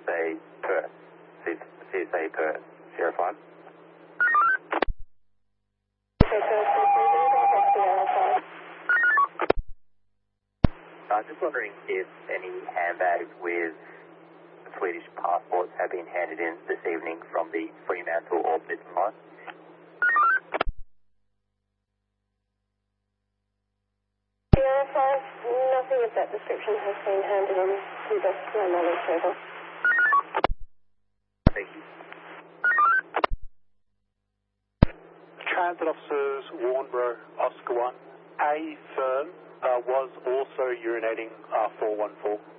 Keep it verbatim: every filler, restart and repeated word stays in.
A Perth. C S A Perth. Sierra five. I'm just wondering if any handbags with Swedish passports have been handed in this evening from the Fremantle or Brisbane line. Sierra five, nothing of that description has been handed in to the best of my knowledge, over. Thank you. Transit officers, Warnbro, Oscar one. A firm uh, was also urinating uh, four one four.